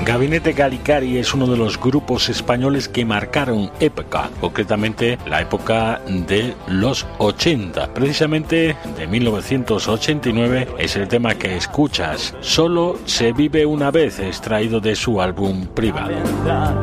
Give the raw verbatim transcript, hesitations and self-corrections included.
Gabinete Galicari es uno de los grupos españoles que marcaron época, concretamente la época de los ochenta. Precisamente de mil novecientos ochenta y nueve es el tema que escuchas, Solo se vive una vez, extraído de su álbum Privado.